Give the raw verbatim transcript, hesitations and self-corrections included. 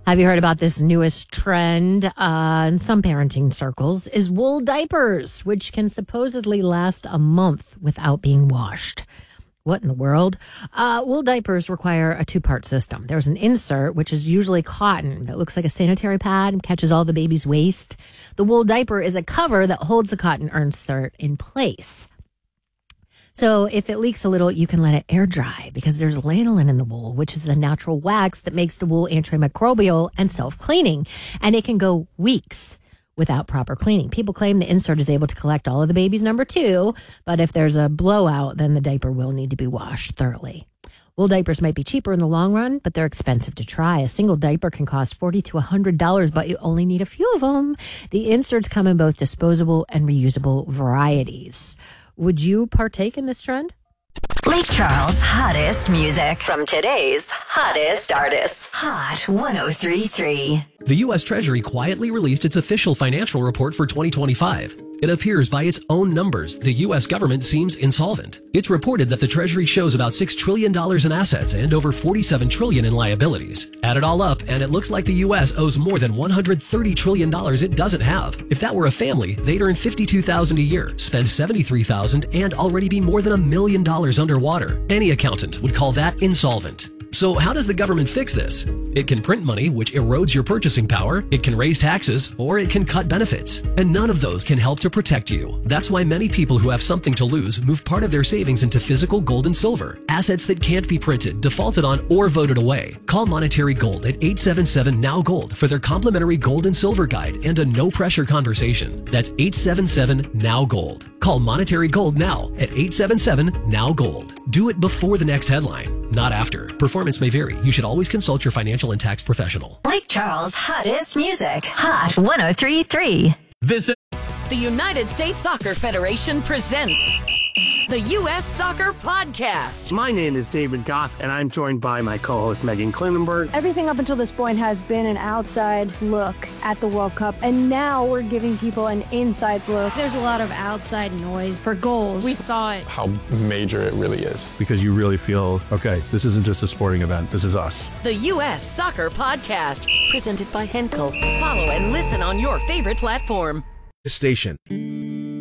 Have you heard about this newest trend uh, in some parenting circles is wool diapers, which can supposedly last a month without being washed. What in the world? Uh, wool diapers require a two-part system. There's an insert, which is usually cotton, that looks like a sanitary pad and catches all the baby's waste. The wool diaper is a cover that holds the cotton insert in place. So if it leaks a little, you can let it air dry because there's lanolin in the wool, which is a natural wax that makes the wool antimicrobial and self-cleaning. And it can go weeks without proper cleaning. People claim the insert is able to collect all of the baby's number two, but if there's a blowout, then the diaper will need to be washed thoroughly. Wool diapers might be cheaper in the long run, but they're expensive to try. A single diaper can cost forty to one hundred dollars, but you only need a few of them. The inserts come in both disposable and reusable varieties. Would you partake in this trend? Lake Charles' hottest music from today's hottest artists. Hot one oh three point three. The U S Treasury quietly released its official financial report for twenty twenty-five. It appears by its own numbers, the U S government seems insolvent. It's reported that the Treasury shows about six trillion dollars in assets and over forty-seven trillion dollars in liabilities. Add it all up, and it looks like the U S owes more than one hundred thirty trillion dollars it doesn't have. If that were a family, they'd earn fifty-two thousand dollars a year, spend seventy-three thousand dollars, and already be more than a million dollars underwater. Any accountant would call that insolvent. So how does the government fix this? It can print money, which erodes your purchasing power. It can raise taxes, or it can cut benefits. And none of those can help to protect you. That's why many people who have something to lose move part of their savings into physical gold and silver, assets that can't be printed, defaulted on, or voted away. Call Monetary Gold at eight seven seven N O W Gold for their complimentary gold and silver guide and a no-pressure conversation. That's eight seven seven N O W Gold. Call Monetary Gold now at eight seven seven N O W Gold. Do it before the next headline, not after. Performance may vary. You should always consult your financial and tax professional. Lake Charles' hottest music. Hot one oh three point three. Visit the United States Soccer Federation presents the U S Soccer Podcast. My name is David Goss, and I'm joined by my co-host Megan Klinenberg. Everything up until this point has been an outside look at the World Cup, and now we're giving people an inside look. There's a lot of outside noise for goals. We thought how major it really is. Because you really feel, okay, this isn't just a sporting event, this is us. The U S Soccer Podcast, presented by Henkel. Follow and listen on your favorite platform. Station.